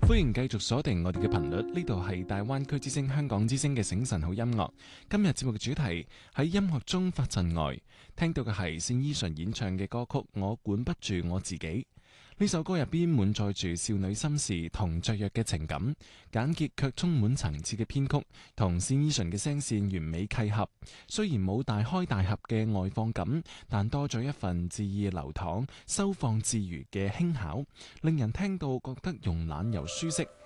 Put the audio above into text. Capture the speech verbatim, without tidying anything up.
歡迎繼續鎖定我哋嘅頻率，呢度係大灣區之聲、香港之聲嘅醒神好音樂。今日節目嘅主題喺音樂中發陣外，聽到嘅係單依純演唱嘅歌曲《我管不住我自己》。呢首歌入邊滿載住少女心事同雀躍嘅情感，簡潔卻充滿層次嘅編曲，同單依純嘅聲線完美契合。雖然冇大開大合嘅外放感，但多咗一份恣意流淌、收放自如嘅輕巧，令人聽到覺得慵懶又舒適。